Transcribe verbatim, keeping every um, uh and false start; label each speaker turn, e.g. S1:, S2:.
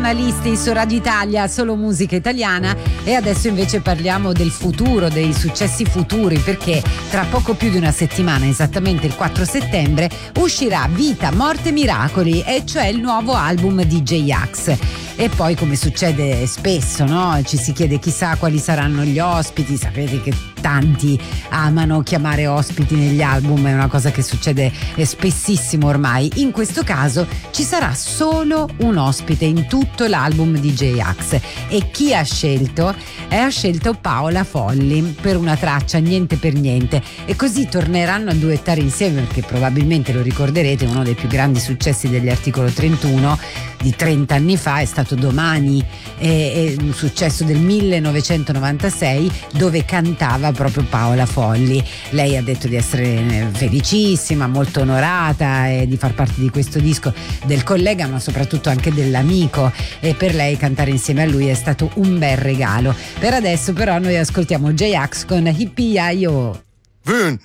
S1: giornalisti su Radio Italia, solo musica italiana. E adesso invece parliamo del futuro, dei successi futuri, perché tra poco più di una settimana, esattamente il quattro settembre, uscirà Vita, Morte, Miracoli, e cioè il nuovo album di J-Ax. E poi, come succede spesso, no? Ci si chiede chissà quali saranno gli ospiti. Sapete che tanti amano chiamare ospiti negli album, è una cosa che succede spessissimo ormai. In questo caso ci sarà solo un ospite in tutto l'album di J-Ax, e chi ha scelto? Eh, ha scelto Paola Folli per una traccia Niente per niente, e così torneranno a duettare insieme, perché probabilmente lo ricorderete, uno dei più grandi successi degli Articolo trentuno di trenta anni fa è stato Domani, è, è un successo del millenovecentonovantasei dove cantava proprio Paola Folli. Lei ha detto di essere felicissima, molto onorata e di far parte di questo disco del collega, ma soprattutto anche dell'amico, e per lei cantare insieme a lui è stato un bel regalo. Per adesso però noi ascoltiamo J-Ax con Hippie Yo.
S2: Un,